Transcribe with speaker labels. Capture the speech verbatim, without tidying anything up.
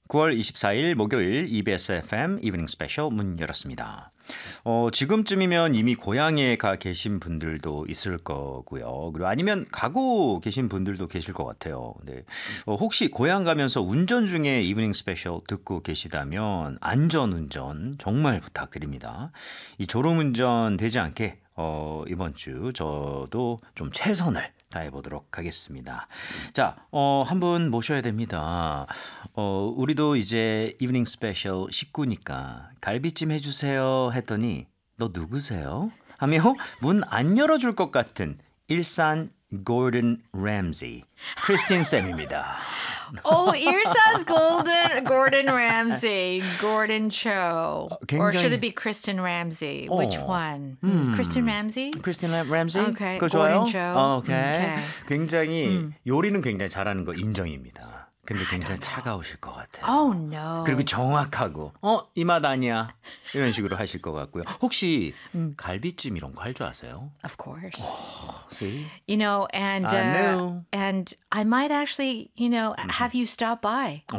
Speaker 1: 구월 이십사일 목요일 이비에스 에프엠 이브닝 스페셜 문 열었습니다. 어, 지금쯤이면 이미 고향에 가 계신 분들도 있을 거고요. 그리고 아니면 가고 계신 분들도 계실 것 같아요. 네. 어, 혹시 고향 가면서 운전 중에 이브닝 스페셜 듣고 계시다면 안전운전 정말 부탁드립니다. 이 졸음운전 되지 않게 어, 이번 주 저도 좀 최선을 다해보도록 하겠습니다. 자, 어, 한 분 모셔야 됩니다. 어, 우리도 이제 이브닝 스페셜 식구니까 갈비찜 해주세요 했더니 너 누구세요? 하며 문 안 열어줄 것 같은 일산 고든 램지 크리스틴 쌤입니다.
Speaker 2: Oh, Irsa's Golden Gordon Ramsay, Gordon Cho,
Speaker 1: 굉장히...
Speaker 2: or should it be Kristen Ramsay?
Speaker 1: 어.
Speaker 2: Which one?
Speaker 1: 음.
Speaker 2: Kristen Ramsay?
Speaker 1: 크리스틴 램지?
Speaker 2: Okay,
Speaker 1: 그거
Speaker 2: Gordon
Speaker 1: 좋아요?
Speaker 2: Cho.
Speaker 1: 어, 오케이.
Speaker 2: Okay.
Speaker 1: 굉장히
Speaker 2: 음.
Speaker 1: 요리는 굉장히 잘하는 거 인정입니다. 근데 굉장히 차가우실 것 같아요.
Speaker 2: Oh no.
Speaker 1: 그리고 정확하고 어? 이 맛 아니야. 이런 식으로 하실 것 같고요. 혹시
Speaker 2: 음.
Speaker 1: 갈비찜 이런 거 할 줄 아세요?
Speaker 2: Of course.
Speaker 1: Oh, see?
Speaker 2: You know, and
Speaker 1: I
Speaker 2: uh,
Speaker 1: know.
Speaker 2: and I might actually, you know, have you stop by.